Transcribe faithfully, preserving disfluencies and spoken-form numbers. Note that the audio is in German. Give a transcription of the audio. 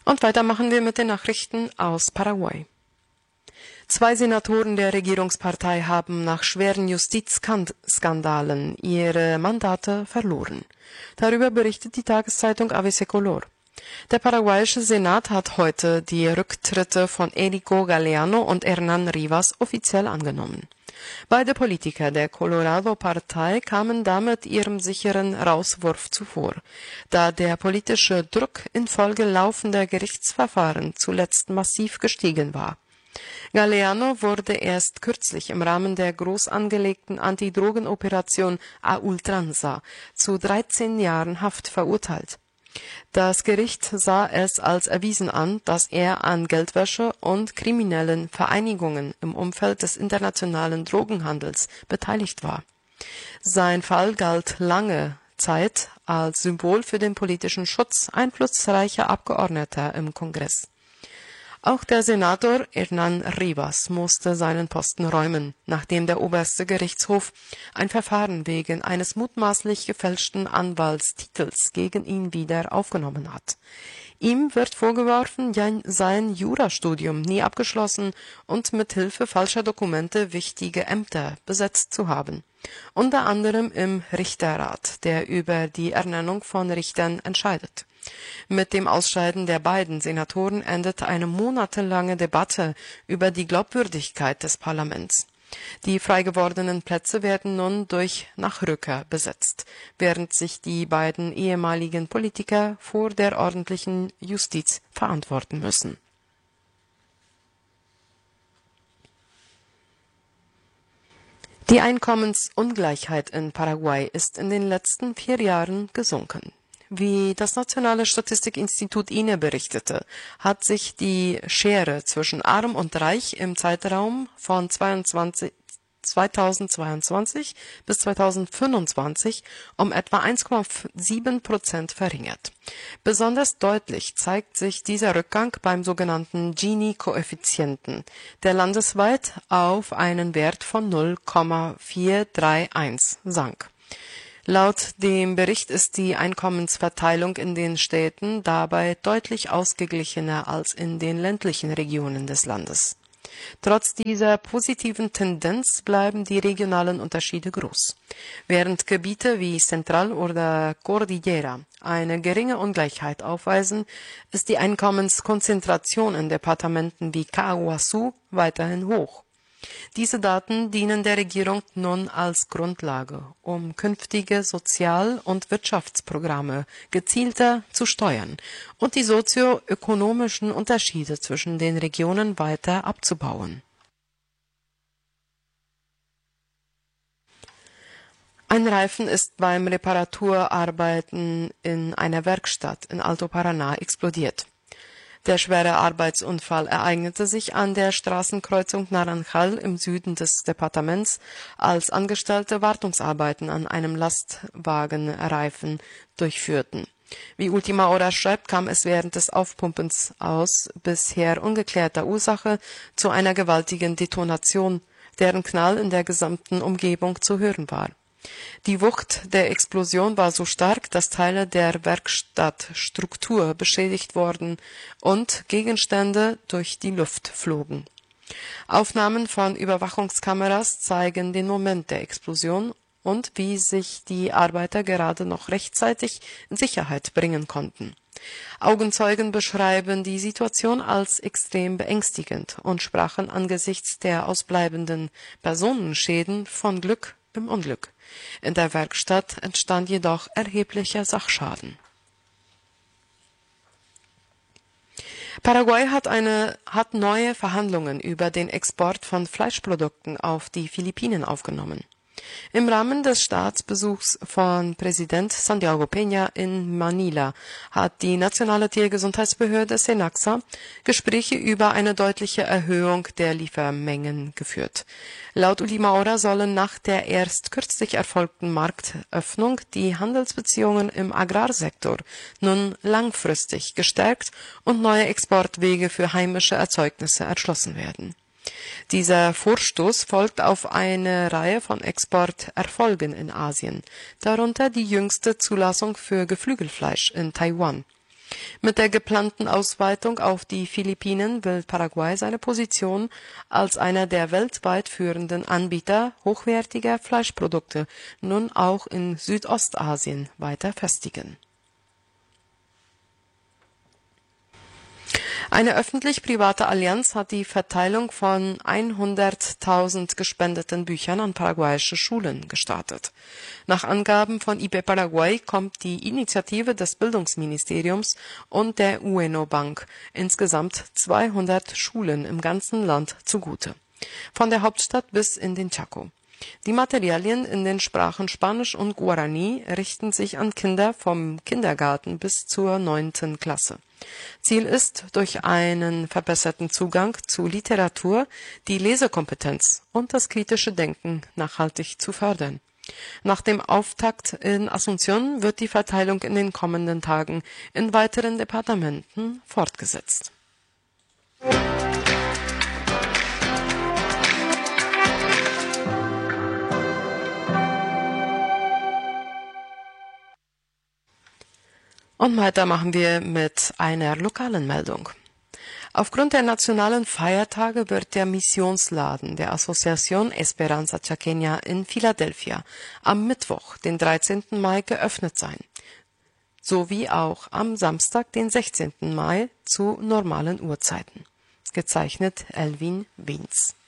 Und weiter machen wir mit den Nachrichten aus Paraguay. Zwei Senatoren der Regierungspartei haben nach schweren Justizskandalen ihre Mandate verloren. Darüber berichtet die Tageszeitung A B C Color. Der paraguayische Senat hat heute die Rücktritte von Erico Galeano und Hernán Rivas offiziell angenommen. Beide Politiker der Colorado-Partei kamen damit ihrem sicheren Rauswurf zuvor, da der politische Druck infolge laufender Gerichtsverfahren zuletzt massiv gestiegen war. Galeano wurde erst kürzlich im Rahmen der groß angelegten Antidrogenoperation A Ultranza zu dreizehn Jahren Haft verurteilt. Das Gericht sah es als erwiesen an, dass er an Geldwäsche und kriminellen Vereinigungen im Umfeld des internationalen Drogenhandels beteiligt war. Sein Fall galt lange Zeit als Symbol für den politischen Schutz einflussreicher Abgeordneter im Kongress. Auch der Senator Hernán Rivas musste seinen Posten räumen, nachdem der oberste Gerichtshof ein Verfahren wegen eines mutmaßlich gefälschten Anwaltstitels gegen ihn wieder aufgenommen hat. Ihm wird vorgeworfen, sein Jurastudium nie abgeschlossen und mit Hilfe falscher Dokumente wichtige Ämter besetzt zu haben, unter anderem im Richterrat, der über die Ernennung von Richtern entscheidet. Mit dem Ausscheiden der beiden Senatoren endet eine monatelange Debatte über die Glaubwürdigkeit des Parlaments. Die frei gewordenen Plätze werden nun durch Nachrücker besetzt, während sich die beiden ehemaligen Politiker vor der ordentlichen Justiz verantworten müssen. Die Einkommensungleichheit in Paraguay ist in den letzten vier Jahren gesunken. Wie das Nationale Statistikinstitut I N E berichtete, hat sich die Schere zwischen Arm und Reich im Zeitraum von zweitausendzweiundzwanzig bis zweitausendfünfundzwanzig um etwa eins Komma sieben Prozent verringert. Besonders deutlich zeigt sich dieser Rückgang beim sogenannten Gini-Koeffizienten, der landesweit auf einen Wert von null Komma vierhunderteinunddreißig sank. Laut dem Bericht ist die Einkommensverteilung in den Städten dabei deutlich ausgeglichener als in den ländlichen Regionen des Landes. Trotz dieser positiven Tendenz bleiben die regionalen Unterschiede groß. Während Gebiete wie Central oder Cordillera eine geringe Ungleichheit aufweisen, ist die Einkommenskonzentration in Departementen wie Caguazú weiterhin hoch. Diese Daten dienen der Regierung nun als Grundlage, um künftige Sozial- und Wirtschaftsprogramme gezielter zu steuern und die sozioökonomischen Unterschiede zwischen den Regionen weiter abzubauen. Ein Reifen ist beim Reparaturarbeiten in einer Werkstatt in Alto Paraná explodiert. Der schwere Arbeitsunfall ereignete sich an der Straßenkreuzung Naranjal im Süden des Departements, als Angestellte Wartungsarbeiten an einem Lastwagenreifen durchführten. Wie Ultima Hora schreibt, kam es während des Aufpumpens aus bisher ungeklärter Ursache zu einer gewaltigen Detonation, deren Knall in der gesamten Umgebung zu hören war. Die Wucht der Explosion war so stark, dass Teile der Werkstattstruktur beschädigt wurden und Gegenstände durch die Luft flogen. Aufnahmen von Überwachungskameras zeigen den Moment der Explosion und wie sich die Arbeiter gerade noch rechtzeitig in Sicherheit bringen konnten. Augenzeugen beschreiben die Situation als extrem beängstigend und sprachen angesichts der ausbleibenden Personenschäden von Glück im Unglück. In der Werkstatt entstand jedoch erheblicher Sachschaden. Paraguay hat, eine, hat neue Verhandlungen über den Export von Fleischprodukten auf die Philippinen aufgenommen. Im Rahmen des Staatsbesuchs von Präsident Santiago Peña in Manila hat die nationale Tiergesundheitsbehörde SENAXA Gespräche über eine deutliche Erhöhung der Liefermengen geführt. Laut Ultima Hora sollen nach der erst kürzlich erfolgten Marktöffnung die Handelsbeziehungen im Agrarsektor nun langfristig gestärkt und neue Exportwege für heimische Erzeugnisse erschlossen werden. Dieser Vorstoß folgt auf eine Reihe von Exporterfolgen in Asien, darunter die jüngste Zulassung für Geflügelfleisch in Taiwan. Mit der geplanten Ausweitung auf die Philippinen will Paraguay seine Position als einer der weltweit führenden Anbieter hochwertiger Fleischprodukte nun auch in Südostasien weiter festigen. Eine öffentlich-private Allianz hat die Verteilung von hunderttausend gespendeten Büchern an paraguayische Schulen gestartet. Nach Angaben von I P Paraguay kommt die Initiative des Bildungsministeriums und der UENO Bank insgesamt zweihundert Schulen im ganzen Land zugute, von der Hauptstadt bis in den Chaco. Die Materialien in den Sprachen Spanisch und Guarani richten sich an Kinder vom Kindergarten bis zur neunten Klasse. Ziel ist, durch einen verbesserten Zugang zu Literatur die Lesekompetenz und das kritische Denken nachhaltig zu fördern. Nach dem Auftakt in Asunción wird die Verteilung in den kommenden Tagen in weiteren Departementen fortgesetzt. Und weiter machen wir mit einer lokalen Meldung. Aufgrund der nationalen Feiertage wird der Missionsladen der Asociación Esperanza Chaqueña in Philadelphia am Mittwoch, den dreizehnten Mai, geöffnet sein, sowie auch am Samstag, den sechzehnten Mai, zu normalen Uhrzeiten. Gezeichnet Elvin Wiens.